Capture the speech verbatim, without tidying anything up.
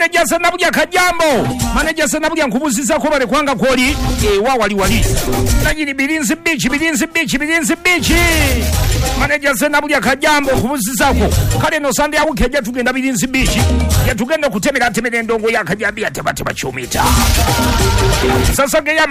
manager Senabulya Kajambo manager Senabulya nkubuzisa ko bale kwanga koli ewa wali wali nanyini Bilinzi Beach Bilinzi Beach Bilinzi Beach manager Senabulya Kajambo nkubuzisa ko kale no Sunday ya wiki tugenda Bilinzi Beach ya tugenda kutemera temera ndongo ya Kajambi atebate bachumita sasa geya